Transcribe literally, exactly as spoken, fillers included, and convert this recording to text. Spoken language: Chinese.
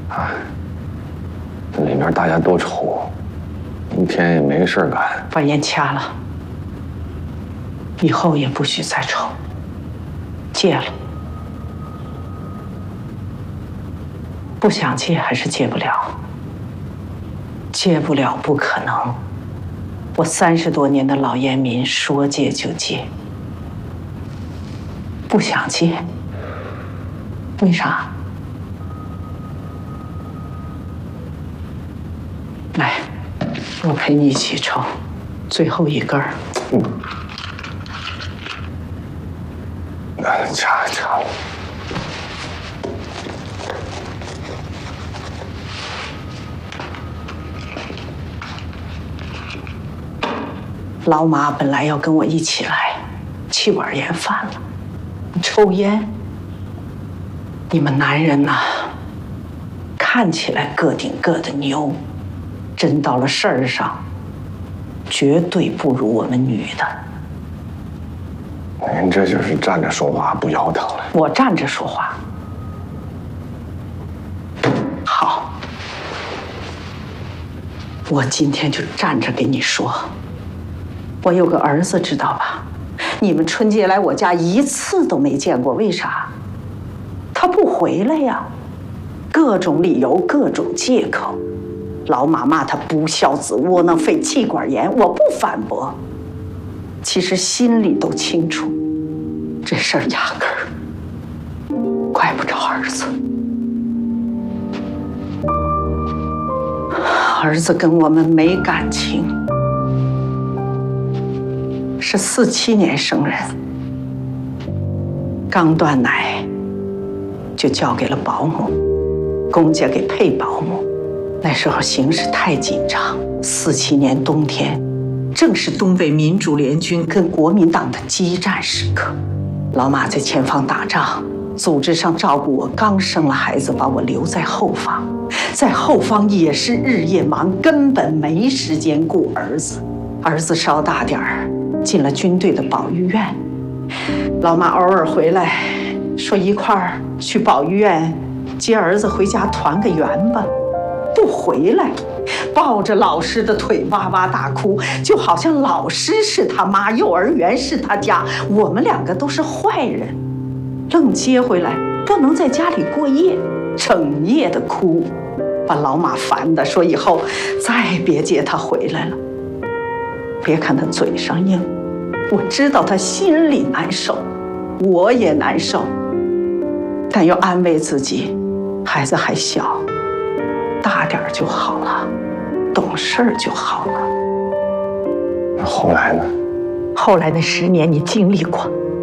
啊，这里面大家都愁，一天也没事干。 把烟掐了，以后也不许再抽，戒了。不想戒还是戒不了，戒不了不可能。我三十多年的老烟民，说戒就戒。不想戒，为啥？来，我陪你一起抽，最后一根儿。 嗯，掐掐。 老马本来要跟我一起来，气管炎犯了，抽烟。你们男人呐、啊，看起来个顶个的牛，真到了事儿上，绝对不如我们女的。 您这就是站着说话不腰疼了。 我站着说话。好，我今天就站着给你说。我有个儿子，知道吧？你们春节来我家一次都没见过，为啥？他不回来呀，各种理由，各种借口。老马骂他不孝子、窝囊废、气管炎，我不反驳。其实心里都清楚，这事儿压根儿怪不着儿子。儿子跟我们没感情。是四七年生人，刚断奶就交给了保姆，公家给配保姆。那时候形势太紧张，四七年冬天，正是东北民主联军跟国民党的激战时刻。老马在前方打仗，组织上照顾我，刚生了孩子，把我留在后方，在后方也是日夜忙，根本没时间顾儿子。儿子稍大点儿。进了军队的保育院，老妈偶尔回来，说一块儿去保育院接儿子回家团个圆吧，不回来，抱着老师的腿哇哇大哭，就好像老师是他妈，幼儿园是他家，我们两个都是坏人。愣接回来，不能在家里过夜，整夜的哭，把老马烦的，说以后再别接他回来了。别看他嘴上硬，我知道他心里难受，我也难受，但又安慰自己，孩子还小，大点就好了，懂事就好了。 后来呢？ 后来那十年你经历过。